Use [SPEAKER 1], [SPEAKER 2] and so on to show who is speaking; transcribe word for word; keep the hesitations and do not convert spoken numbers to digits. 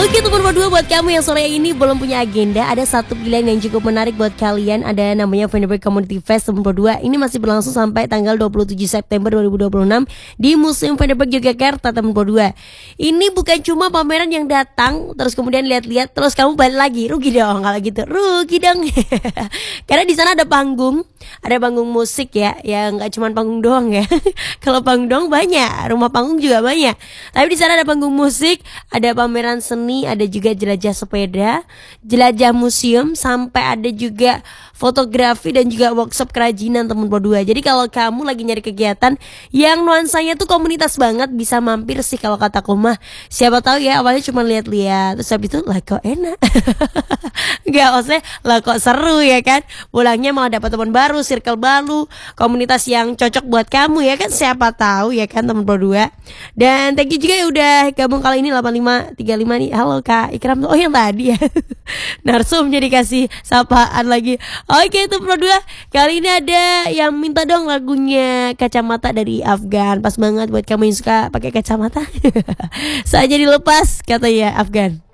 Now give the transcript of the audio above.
[SPEAKER 1] Oke teman berdua, buat kamu yang sore ini belum punya agenda, ada satu pilihan yang cukup menarik buat kalian. Ada namanya Vanderbilt Community Fest teman berdua. Ini masih berlangsung sampai tanggal dua puluh tujuh September dua ribu dua puluh enam di Museum Vanderbilt Yogyakarta teman berdua. Ini bukan cuma pameran yang datang terus kemudian lihat-lihat terus kamu balik lagi, rugi dong kalau gitu, rugi dong. Karena di sana ada panggung, ada panggung musik ya, ya nggak cuma panggung doang ya. Kalau panggung doang banyak, rumah panggung juga banyak. Tapi di sana ada panggung musik, ada pameran seni, ada juga jelajah sepeda, jelajah museum, sampai ada juga fotografi dan juga workshop kerajinan teman berdua. Jadi kalau kamu lagi nyari kegiatan yang nuansanya tuh komunitas banget, bisa mampir sih kalau kataku mah. Siapa tahu ya awalnya cuma lihat-lihat, terus habis itu lah kok enak. Enggak, maksudnya lah kok seru ya kan. Pulangnya mau dapat teman baru, circle baru, komunitas yang cocok buat kamu ya kan, siapa tahu ya kan teman berdua. Dan thank you juga ya udah gabung kali ini delapan lima tiga lima nih. Halo Kak Ikram, oh yang tadi ya. Narsum jadi kasih sapaan lagi. Oke itu berdua, kali ini ada yang minta dong lagunya Kacamata dari Afgan. Pas banget buat kamu yang suka pakai kacamata. Saja dilepas katanya Afgan.